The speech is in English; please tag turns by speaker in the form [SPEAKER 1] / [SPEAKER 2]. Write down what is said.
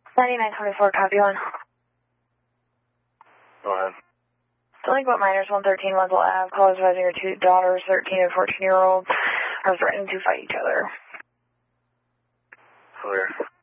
[SPEAKER 1] 9924, copy one.
[SPEAKER 2] Go ahead.
[SPEAKER 1] Delinquent minors 113 Wenzel Ave. Call advising your two daughters, 13 and 14-year-old, are threatening to fight each other.
[SPEAKER 2] Clear.